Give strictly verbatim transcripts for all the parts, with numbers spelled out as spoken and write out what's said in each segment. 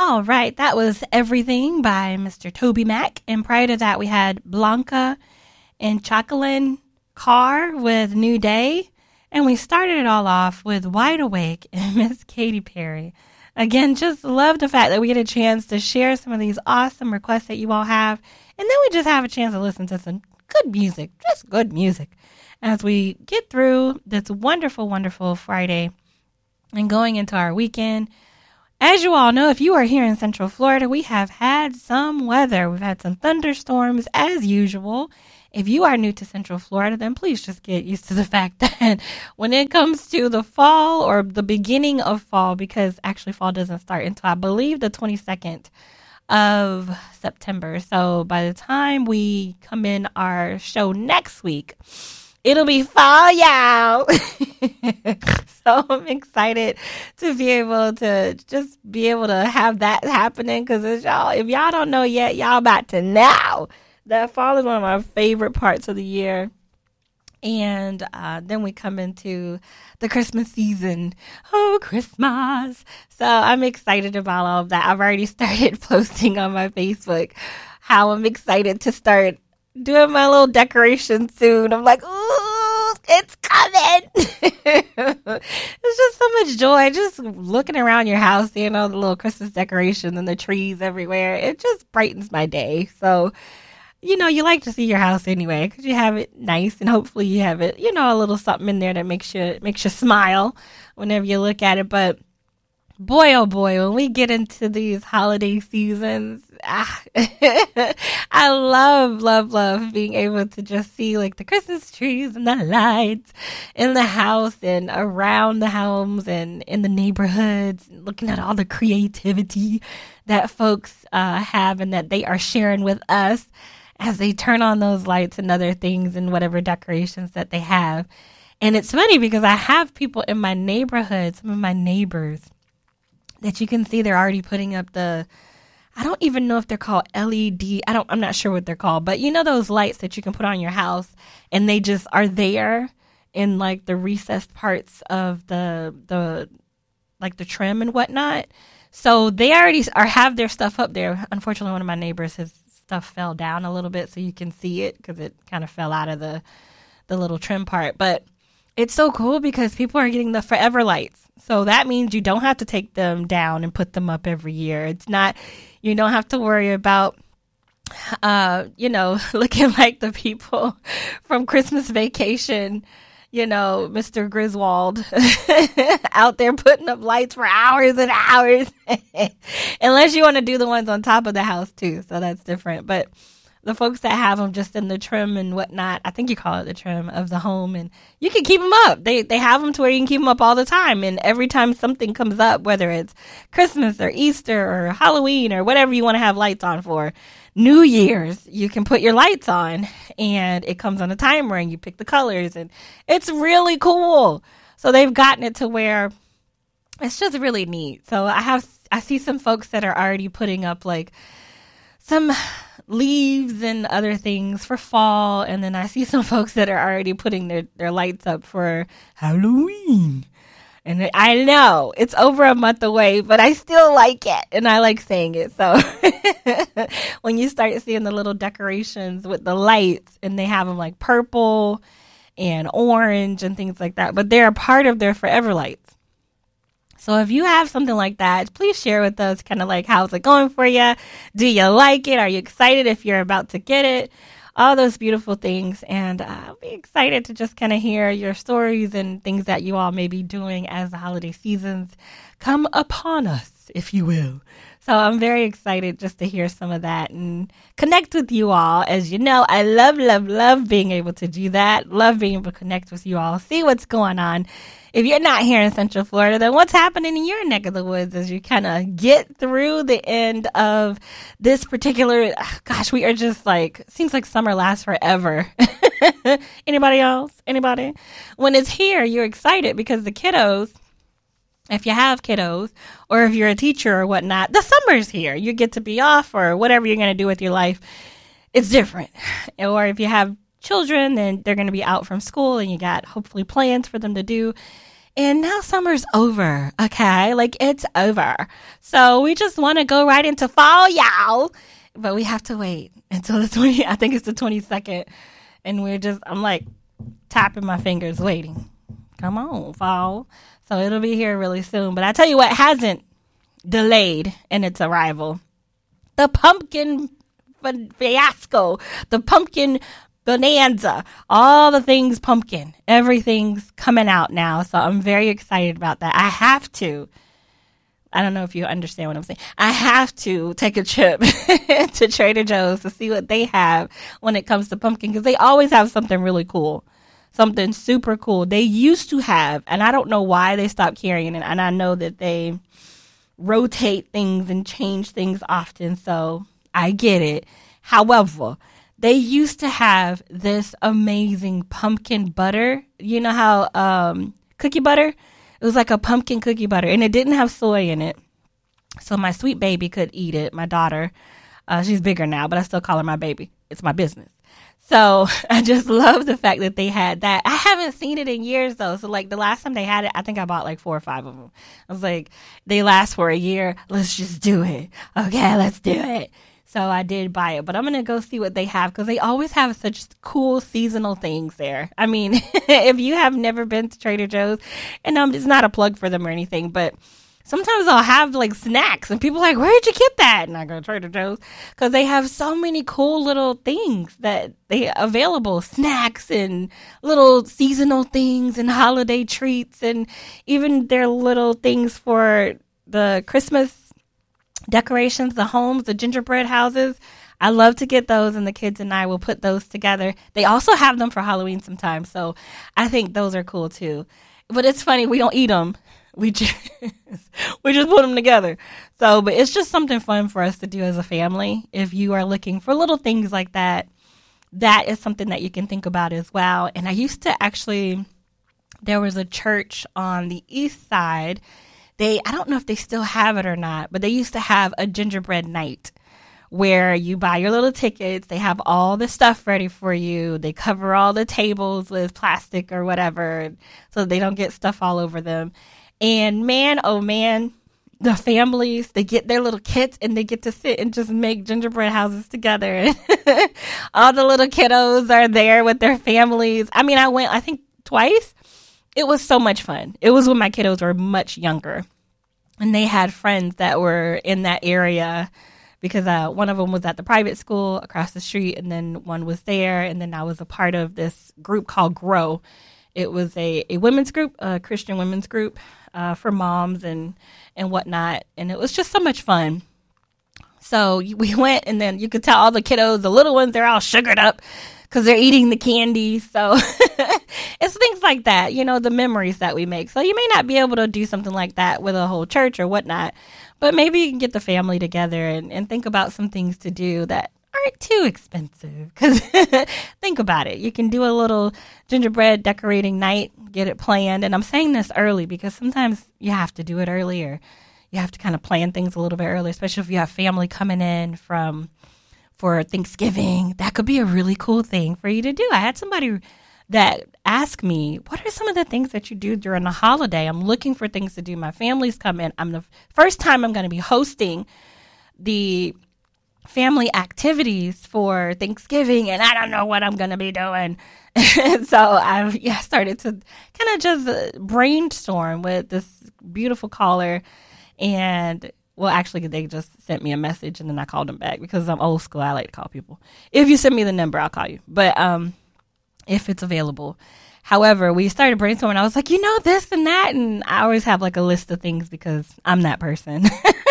All right, that was Everything by Mister Toby Mac. And prior to that, we had Blanca and Jacqueline Carr with New Day. And we started it all off with Wide Awake and Miss Katy Perry. Again, just love the fact that we get a chance to share some of these awesome requests that you all have. And then we just have a chance to listen to some good music, just good music, as we get through this wonderful, wonderful Friday and going into our weekend. As you all know, if you are here in Central Florida, we have had some weather. We've had some thunderstorms as usual. If you are new to Central Florida, then please just get used to the fact that when it comes to the fall or the beginning of fall, because actually fall doesn't start until I believe the twenty-second of September. So by the time we come in our show next week, it'll be fall, y'all. So I'm excited to be able to just be able to have that happening, because y'all, if y'all don't know yet, y'all about to know that fall is one of my favorite parts of the year. And uh, then we come into the Christmas season. Oh, Christmas. So I'm excited about all of that. I've already started posting on my Facebook how I'm excited to start doing my little decoration soon. I'm like, ooh, it's coming. It's just so much joy just looking around your house, seeing all the little Christmas decorations and the trees everywhere. It just brightens my day. So, you know, you like to see your house anyway, because you have it nice, and hopefully you have it, you know, a little something in there that makes you makes you smile whenever you look at it. But boy, oh boy, when we get into these holiday seasons, ah, I love, love, love being able to just see like the Christmas trees and the lights in the house and around the homes and in the neighborhoods, and looking at all the creativity that folks uh, have and that they are sharing with us as they turn on those lights and other things and whatever decorations that they have. And it's funny because I have people in my neighborhood, some of my neighbors, that you can see they're already putting up the, I don't even know if they're called L E D. I don't, I'm not sure what they're called, but you know those lights that you can put on your house and they just are there in like the recessed parts of the, the, like the trim and whatnot. So they already are, have their stuff up there. Unfortunately, one of my neighbors, his stuff fell down a little bit so you can see it because it kind of fell out of the, the little trim part. But it's so cool because people are getting the forever lights. So that means you don't have to take them down and put them up every year. It's not, you don't have to worry about, uh, you know, looking like the people from Christmas Vacation, you know, Mister Griswold out there putting up lights for hours and hours. Unless you want to do the ones on top of the house too. So that's different. But the folks that have them just in the trim and whatnot, I think you call it the trim of the home, and you can keep them up. They they have them to where you can keep them up all the time. And every time something comes up, whether it's Christmas or Easter or Halloween or whatever you want to have lights on for, New Year's, you can put your lights on and it comes on a timer and you pick the colors, and it's really cool. So they've gotten it to where it's just really neat. So I have, I see some folks that are already putting up like some leaves and other things for fall. And then I see some folks that are already putting their, their lights up for Halloween. And I know it's over a month away, but I still like it. And I like saying it. So when you start seeing the little decorations with the lights, and they have them like purple and orange and things like that, but they're a part of their forever lights. So if you have something like that, please share with us kind of like, how's it going for you? Do you like it? Are you excited if you're about to get it? All those beautiful things. And uh, I'll be excited to just kind of hear your stories and things that you all may be doing as the holiday seasons come upon us, if you will. So I'm very excited just to hear some of that and connect with you all. As you know, I love, love, love being able to do that. Love being able to connect with you all, see what's going on. If you're not here in Central Florida, then what's happening in your neck of the woods as you kind of get through the end of this particular, gosh, we are just like, seems like summer lasts forever. Anybody else? Anybody? When it's here, you're excited because the kiddos, if you have kiddos, or if you're a teacher or whatnot, the summer's here. You get to be off or whatever you're going to do with your life. It's different. Or if you have children, then they're going to be out from school and you got hopefully plans for them to do. And now summer's over, okay? Like, it's over. So we just want to go right into fall, y'all. But we have to wait until the twentieth, I think it's the twenty-second. And we're just, I'm like tapping my fingers waiting. Come on, fall. So it'll be here really soon. But I tell you what hasn't delayed in its arrival. The pumpkin fiasco. The pumpkin bonanza. All the things pumpkin. Everything's coming out now. So I'm very excited about that. I have to. I don't know if you understand what I'm saying. I have to take a trip to Trader Joe's to see what they have when it comes to pumpkin, because they always have something really cool, something super cool. They used to have, and I don't know why they stopped carrying it, and I know that they rotate things and change things often, so I get it. However, they used to have this amazing pumpkin butter. You know how um, cookie butter? It was like a pumpkin cookie butter, and it didn't have soy in it. So my sweet baby could eat it, my daughter. Uh, she's bigger now, but I still call her my baby. It's my business. So I just love the fact that they had that. I haven't seen it in years, though. So, like, the last time they had it, I think I bought, like, four or five of them. I was like, they last for a year. Let's just do it. Okay, let's do it. So I did buy it, but I'm going to go see what they have, because they always have such cool seasonal things there. I mean, if you have never been to Trader Joe's, and um, it's not a plug for them or anything, but sometimes I'll have like snacks and people are like, where'd you get that? And I go to Trader Joe's, because they have so many cool little things that they available, snacks and little seasonal things and holiday treats, and even their little things for the Christmas decorations, the homes, the gingerbread houses. I love to get those, and the kids and I will put those together. They also have them for Halloween sometimes, so I think those are cool too. But it's funny, we don't eat them. We just we just put them together. So, but it's just something fun for us to do as a family. If you are looking for little things like that, that is something that you can think about as well. And I used to actually, there was a church on the east side. They, I don't know if they still have it or not, but they used to have a gingerbread night where you buy your little tickets. They have all the stuff ready for you. They cover all the tables with plastic or whatever so they don't get stuff all over them. And man, oh man, the families, they get their little kits and they get to sit and just make gingerbread houses together. All the little kiddos are there with their families. I mean, I went, I think twice. It was so much fun. It was when my kiddos were much younger, and they had friends that were in that area, because uh, one of them was at the private school across the street, and then one was there, and then I was a part of this group called Grow. It was a, a women's group, a Christian women's group uh, for moms and, and whatnot, and it was just so much fun. So we went, and then you could tell all the kiddos, the little ones, they're all sugared up because they're eating the candy. So it's things like that, you know, the memories that we make. So you may not be able to do something like that with a whole church or whatnot, but maybe you can get the family together and, and think about some things to do that aren't too expensive. Because think about it. You can do a little gingerbread decorating night, get it planned. And I'm saying this early because sometimes you have to do it earlier. You have to kind of plan things a little bit earlier, especially if you have family coming in from for Thanksgiving. That could be a really cool thing for you to do. I had somebody that asked me, what are some of the things that you do during the holiday? I'm looking for things to do. My family's coming. I'm the first time I'm going to be hosting the family activities for Thanksgiving, and I don't know what I'm going to be doing. So I yeah, started to kind of just brainstorm with this beautiful caller. And well, actually, they just sent me a message, and then I called them back because I'm old school. I like to call people. If you send me the number, I'll call you. But um, if it's available. However, we started brainstorming. I was like, you know, this and that. And I always have like a list of things because I'm that person.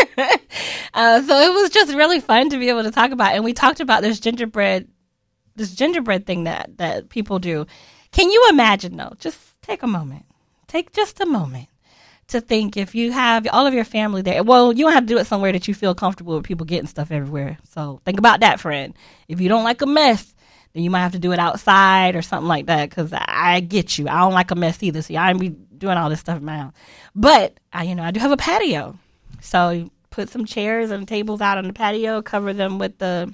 uh, so it was just really fun to be able to talk about. And we talked about this gingerbread, this gingerbread thing that, that people do. Can you imagine, though? Just take a moment. Take just a moment to think, if you have all of your family there, well, you don't have to do it somewhere that you feel comfortable with people getting stuff everywhere. So think about that, friend. If you don't like a mess, then you might have to do it outside or something like that, because I get you. I don't like a mess either, so I ain't be doing all this stuff in my house. But, I, you know, I do have a patio. So you put some chairs and tables out on the patio, cover them with the,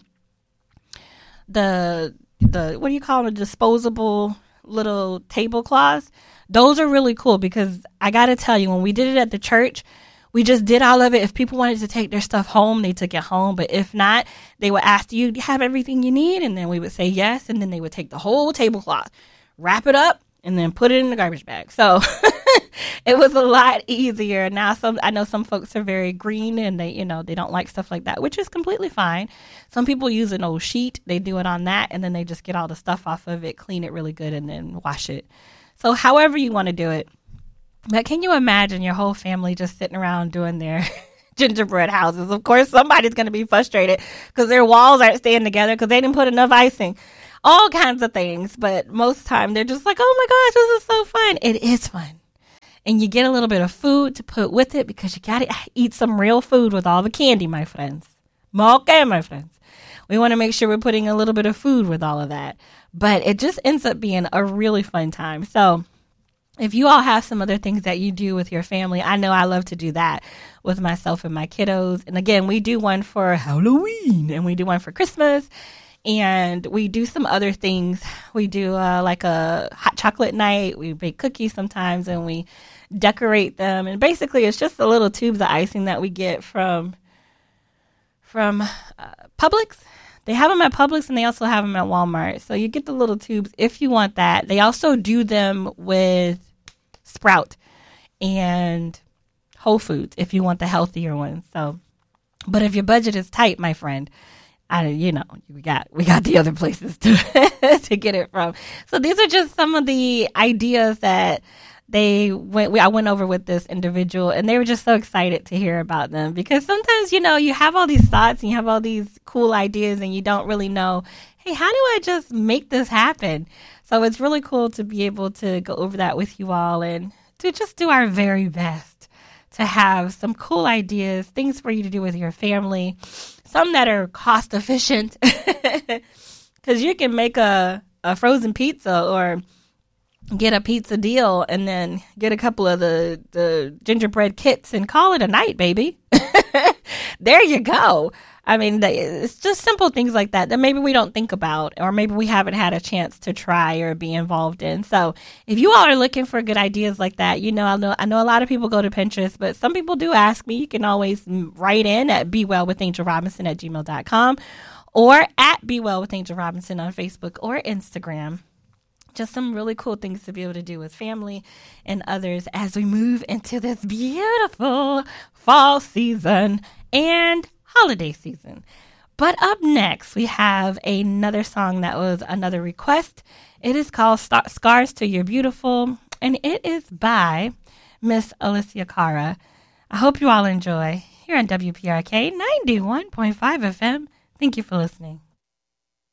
the, the what do you call them, disposable little tablecloths. those are really cool because I got to tell you, when we did it at the church, we just did all of it. If people wanted to take their stuff home, they took it home. But if not, they would ask, do you have everything you need? And then we would say yes. And then they would take the whole tablecloth, wrap it up, and then put it in the garbage bag. So it was a lot easier. Now, some I know some folks are very green and they, you know, they don't like stuff like that, which is completely fine. Some people use an old sheet. They do it on that, and then they just get all the stuff off of it, clean it really good, and then wash it. So however you want to do it. But can you imagine your whole family just sitting around doing their gingerbread houses? Of course, somebody's going to be frustrated because their walls aren't staying together because they didn't put enough icing. All kinds of things. But most of the time, they're just like, oh, my gosh, this is so fun. It is fun. And you get a little bit of food to put with it because you got to eat some real food with all the candy, my friends. Okay, my friends. We want to make sure we're putting a little bit of food with all of that. But it just ends up being a really fun time. So if you all have some other things that you do with your family, I know I love to do that with myself and my kiddos. And again, we do one for Halloween and we do one for Christmas. And we do some other things. We do uh, like a hot chocolate night. We bake cookies sometimes and we decorate them. And basically, it's just the little tubes of icing that we get from, from uh, Publix. They have them at Publix and they also have them at Walmart. So you get the little tubes if you want that. They also do them with Sprout and Whole Foods if you want the healthier ones. So, but if your budget is tight, my friend, I, you know, we got we got the other places to to get it from. So these are just some of the ideas that they went. We, I went over with this individual, and they were just so excited to hear about them because sometimes, you know, you have all these thoughts and you have all these cool ideas, and you don't really know, hey, how do I just make this happen? So it's really cool to be able to go over that with you all and to just do our very best to have some cool ideas, things for you to do with your family. Some that are cost efficient because you can make a, a frozen pizza or get a pizza deal and then get a couple of the, the gingerbread kits and call it a night, baby. There you go. I mean, it's just simple things like that that maybe we don't think about or maybe we haven't had a chance to try or be involved in. So if you all are looking for good ideas like that, you know, I know I know a lot of people go to Pinterest, but some people do ask me. You can always write in at be well with angel robinson at gmail dot com or at be well with angel robinson on Facebook or Instagram. Just some really cool things to be able to do with family and others as we move into this beautiful fall season and holiday season. But up next, we have another song that was another request. It is called Star- Scars to Your Beautiful, and it is by Miss Alicia Cara. I hope you all enjoy here on W P R K ninety-one point five F M. Thank you for listening.